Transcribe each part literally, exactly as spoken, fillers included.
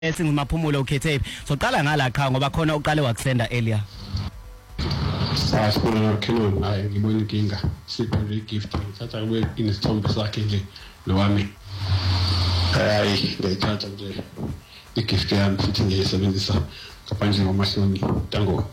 esingumaphumulo ukhethe so qala ngala qha ngoba khona uqale wakusenda earlier sasibona Canon hayi ngibona inkinga siphe gift thatha kube inesithombe sakhe nje lo wami hayi ngiyithatha nje igift yami futhi ngiyisebenzisa ngaphandle ngomahloni Danko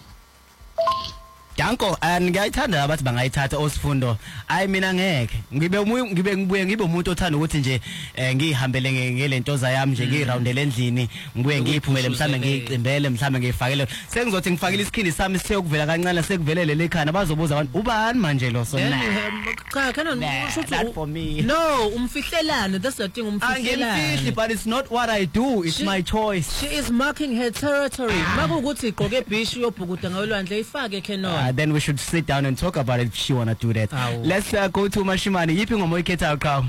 Danko ngiyayithanda abathi bangayithatha osifundo ayi mina ngeke ngibe ngibe ngibuye ngibe umuntu othanda ukuthi nje ngihambele ngelentoza yami nje ngiroundele endlini ngibuye ngiphumele mhlambe ngiqimbele mhlambe ngifakele sengizothi ngifakile isikhindi sami siyokuvela kancane sekuvelele lekhana bazobuza abantu ubani manje lo so cha Canon not for me no umfihlelane that's the thing umfihlelane angifihli but it's not what I do it's she, my choice she is marking her territory makuukuthi igqoke bhishi yobhukuda ngolwandle ifake Canon Uh, then we should sit down and talk about it if she wanna do that. Oh. Let's uh, go to Mashimani. Yipping ngomo ikhetha uqhawe.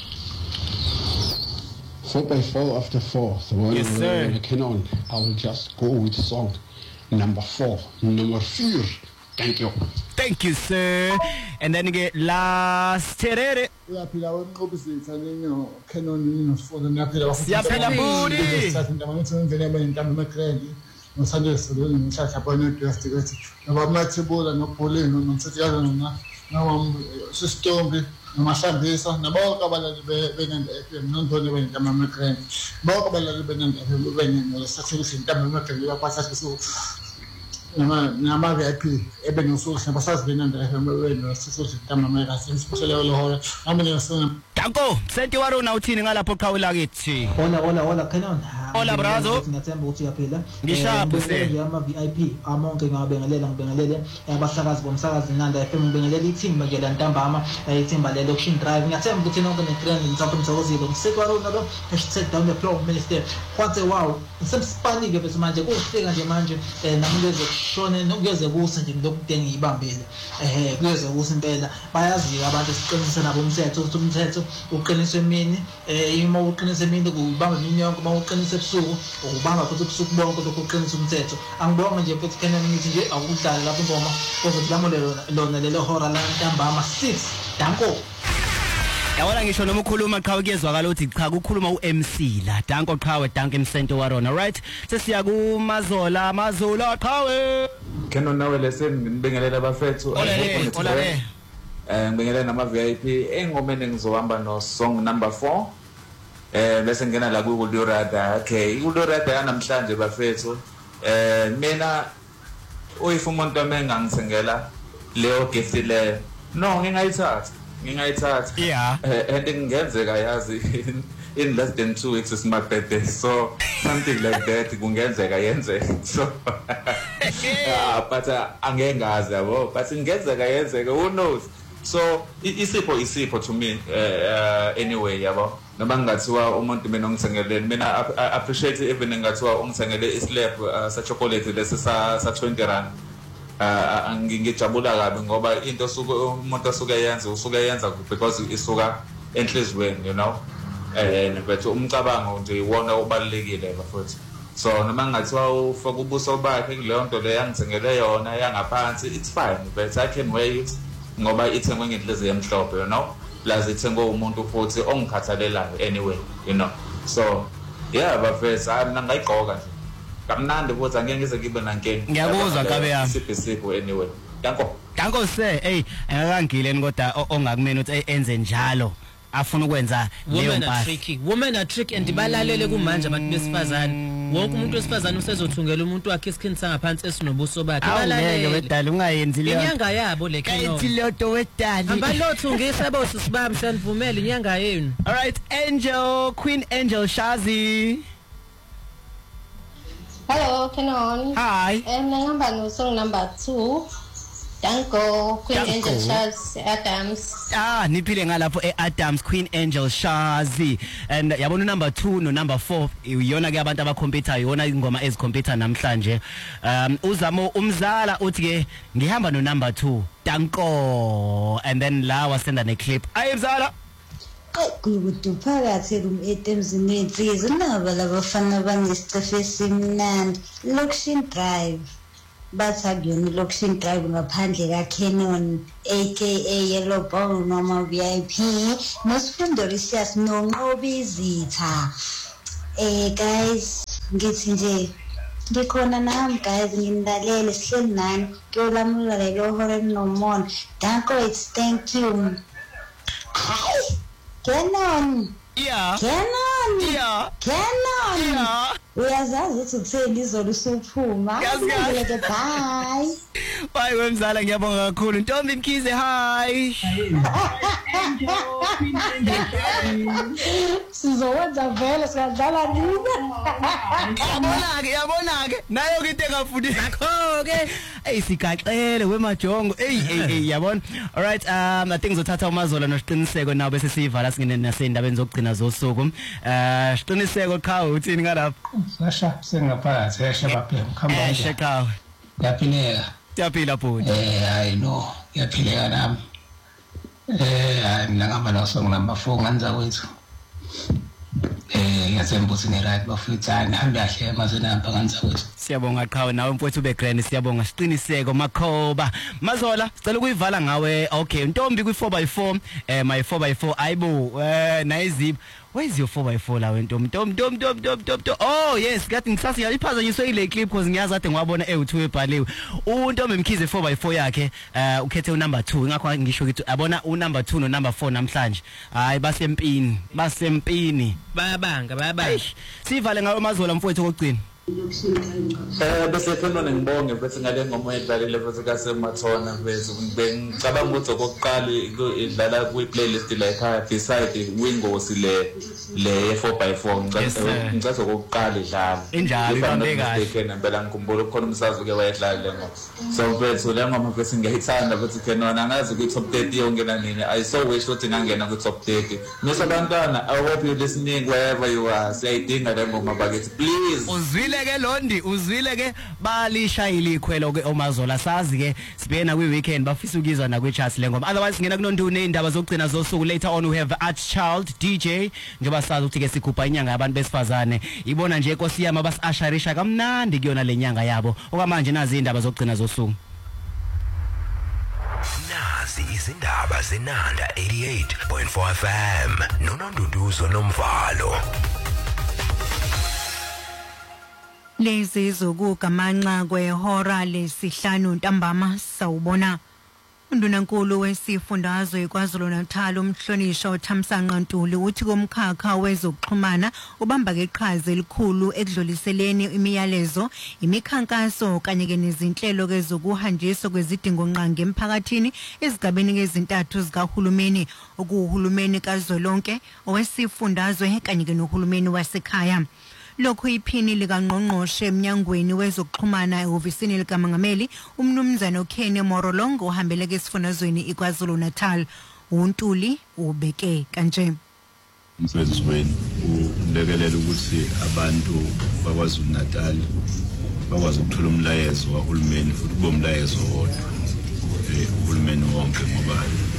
Four by four after four. So when yes, sir. I Canon, I will just go with song number four, number four. Thank you. Thank you, sir. And then again, last terere. Uyaphila wenqobisitha ninyo Canon nino sifundo niyaphila siyaphila budi. Sasinda manje ngivele bayintambo eMcRae. Nosande solo ngishaka bona draft ukuthi ngoba mathibula nobholeni nomthethiyalo noma noma sistombi nomahlambisa nabonke abalali benende F M nondone bayintama eMcRae bonke abalali benende F M benene lesathekisi intama eMcRae baphatha so nama nama V I P ebenosuku sabasazi benende F M benene lesathekisi intama eMcRae siphuthele lo hora amene sona Danko senti warona uthini ngalapho qhawe lakithi hola hola hola Canon hola brazo ngiyathemba ukuthi uyaphila ngishapu se ama V I P amonke ngabengelela ngibengelele abasakazi bomsakazi Nanda F M ngibengelela ithimba ngela ntambama ithimba le location drive ngiyathemba ukuthi nonke netrend ngizapha umsakazile ngisekwarona lo hashtag down the floor minister kwathi wow ngisemspani ke bese manje kufika nje manje namuntu ezokushona nokuyeze kusa nje ngilokudenge ngiyibambile eh kuyeze kusa impela bayazi abantu siqinisana nabo umthetho ukuthi umthetho uqiniswe emini eh ima uqinise emini kubamba imini yonke uma uqinise ebusuku ukubamba futhi ebusuku bonke lokho uqinise umthetho angibonga nje futhi Canon ngithi nje akudlala lapho ingoma koze lamule lona lelo hora la ntambama six Danko yabona ngisho noma ukhuluma qhawe kuyezwakala ukuthi cha ukukhuluma uM C la Danko qhawe Danko emsento warona right sesiya kumazola mazola qhawe Canon nawe leseni ngibingelela abafethu olale olale eh ngibingelela nama V I P engomeni ngizohamba no song number four eh bese ngena la ku Kulorada okay uLorada namhlanje bafethu eh mina uyifuna umuntu amengangisengela leyo gift le no ngingayithatha ngingayithatha yeah and ngenzeka yazi in less than two weeks is my birthday so something like that kungenzeka yenzeka so yeah but angeke ngazi yabo but ngenzeka yenzeka who knows so isipho isipho to me uh, anyway yabo noma ngathiwa umuntu mina ongisengeleni mina appreciate even ngathiwa ungisengele islab sa chocolate lesi sa sa twenty rand uh ngingijabula kabi ngoba into suke umuntu asuke yenza usuke yenza because isuka enhlizweni you know and but umcabango nje iwona ubalekile bafowethu so noma ngathiwa ufaka ubuso bakhe kuleyo nto le yangisengele yona yangaphansi it's fine but I can wear it ngoba ithengwe ngenhliziyo emhlophe you know plus ithengwe umuntu futhi ongikhathalelayo anyway you know so yeah bafethu mina ngayigqoka nje kamnandi futhi angeke ngize ngibe nankinga ngiyakuzwa nkabe yami siphisipho anyway Danko Danko se hey engakangileni kodwa ongakumena ukuthi enze njalo afuna ukwenza leyo mpahla tricky women are tricky and balalele kumanje abantu besifazane wonke umuntu wesifazane usezothungela umuntu wakhe isikini sangaphansi esinobuso bakhe balalele wedala ungayenzi leyo inyanga yabo le Canon kayithi leyo wedala abalothungisa bosi sibaba sanivumela inyanga yenu all right Angel Queen Angel Shazi hello Canon hi em ngihamba no song number two Danko Queen Danko. Angel Shazi Adams ah niphile ngalapho eAdams Queen Angel Shazi and yabona number two no number four uyona ke abantu abakhompyutha yona ingoma ezikhompyutha namhlanje um uzamo umzala uthi ke ngihamba no number two Danko and then la wasenda ne clip ayimzala kuyibuduphakathi rum etemzini ezizo naba labafana banesicefe simnandi location drive bathagiyona location drive ngaphandle ka Canon aka Yellow Ball noma V I P nosifundorisias nonqobizitha Eh guys, ngithi nje ngikhona nami guys ngindalele sihleli nani kuyolamula lelo hore nomona. Danko, it's thank you. Hi. Kenon. Yeah. Kenon. Yeah. Kenon. Yeah. Uyazazi ukuthi kutheni izolo usuphuma. Ngileke bye. Bye wemzala ngiyabonga kakhulu. Ntombi Mkhize hi. Sizowenza vele siyadlala nina. Yabona ke yabona ke nayo ke into engafundisa nakho ke. Hey sigaxele wemajongo. Hey hey hey yabona. All right, um I think ngizothatha uMazola nosiqiniseko nawo bese siyivala singene nasendabeni zokugcina zosuku. Eh siqiniseko khawo uthini ngalapha? Sasha sengaphakathi esha baphela ukhamba nje. Esha khawo. Yaphileka. Yaphila bhuti. Eh hayi no, yaphileka nami. Eh hayi mina ngamba naso nginamafongo nganza kwethu. Eh yasemba ukuthi ne right bafutshane hambe kahle mase namba nganza kwethu. Siyabonga qhawe nawe mfowethu ube grand siyabonga siqiniseko Makhoba. Mazola sicela ukuyivala ngawe. Okay Ntombi kwi four by four eh my four by four ayibo eh nayiziphi. Where's your four by four la wentombi Ntombi Ntombi Ntombi Ntombi Ntombi. Oh yes ngathi ngisasi yaliphazanyiswe ile clip because ngiyazi ade ngwabona e two ebhaliwe. uNtombi Mkhize four by four yakhe eh ukhethe u number two ngakho ngisho ukuthi abona u number two no number four namhlanje. Hayi basempini basempini bayabanga bayabanga. Sivale ngawe Mazola mfowethu kokugcina. Eh bese khona ngibonge bese ngale ngoma edlalile bese kaSemathona bese ngicabanga ukuthi okokuqala idlala kwi playlist la ekhaya beside Wingosi le le four by four ngicela okokuqala idlala injalo ibambe kahle kena phela ngikhumbula ukukhona umsazi ke wayedlala le ngoma so bese le ngoma bese ngiyithanda bese khona angazi ukuthi top thirty yongena nini I so wish ukuthi ngangena ku top thirty misabantwana I hope you listening wherever you are siyayidinga le ngoma bakithi please uzwile ke Londi uzwile ke balishayile ikhwelo ke oMazola sazi ke sibena kwi weekend bafisa ukizwa na kwi charts lengoma otherwise ngena kunondune indaba zokugcina zosuku later on we have Arch Child D J njoba sazi ukuthi ke sikhupha inyanga yabantu besifazane ibona nje inkosi yami abasasharisha kamnandi kuyona lenyanga yabo okwamanje nazi indaba zokugcina zosuku nazi izindaba zenanda eighty-eight point four F M nononduduzo nomvalo. Lezi zokugamanxa kwehora lesihlanu ntambama sawubona. Undunankulu wesifundazwe kwaZulu Natal umhlonisha uThamsanqa Ntuli uthi komkhakha wezokuxhumana ubamba keqhaza elikhulu ekudluliseleni imiyalezo imikhankaso kanye ke nezinhlelo ke zokuhanjiswa kwezidingo nqange emphakathini ezigabeni kezintathu zikahulumeni okuhulumeni kazwelonke owesifundazwe kanye ke nohulumeni wasekhaya. Lokho iphini likaNgqongqoshe emnyangweni wezokuxhumana ehhovisini likaMongameli umnumzana uKenny Morolongo ohambele ke esifundazweni iKwaZulu Natal uNtuli ubeke kanje. Umsebenzweni ulekelela ukuthi abantu bakwaZulu Natal bakwazi ukuthola umlayezo wahulumeni futhi kube umlayezo wodwa eh uhulumeni wonke ngoba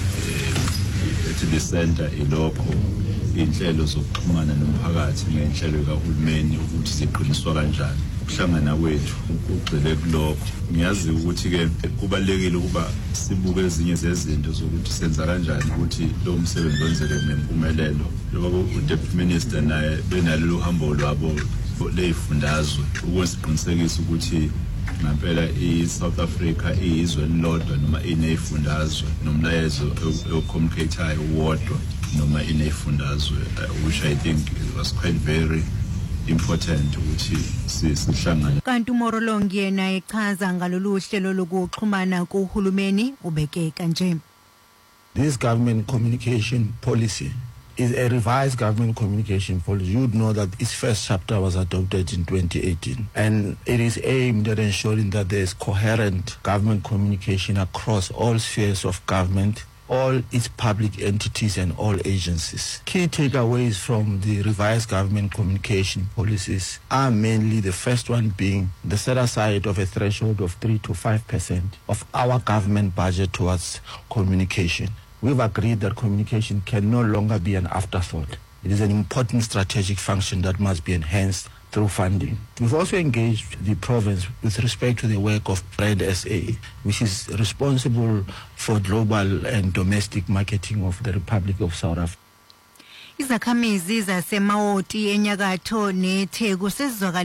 ethi the center ilokho inhlelo zokuxhumana nomphakathi ngenhlelo kahulumeni ukuthi siqiniswa kanjani ukuhlangana kwethu ugcile kulokho ngiyazi ukuthi ke kubalekile ukuba sibuke ezinye zezinto zokuthi senza kanjani ukuthi lo msebenzi wenzeke ngempumelelo lokho uDeputy Minister naye benalo uhambo lwabo leyifundazwe ukusiqinisekisa ukuthi ngempela iSouth Africa iyizwe lodwa noma ineyifundazwe nomlayezo ocommunicator wodwa noma ineyifundazwe which I think was quite very important ukuthi sihlangane. Kanti uMorolong yena echaza ngalolu hlelo lokuxhumana kuhulumeni ubeke kanje. This government communication policy is a revised government communication policy. You would know that its first chapter was adopted in twenty eighteen and it is aimed at ensuring that there is coherent government communication across all spheres of government, all its public entities and all agencies. Key takeaways from the revised government communication policies are mainly the first one being the set aside of a threshold of three to five percent of our government budget towards communication. We've agreed that communication can no longer be an afterthought. It is an important strategic function that must be enhanced through funding. We've also engaged the province with respect to the work of Brand S A, which is responsible for global and domestic marketing of the Republic of South Africa. Izakhamizi zaseMawoti enyakatho neTheku sezizwakala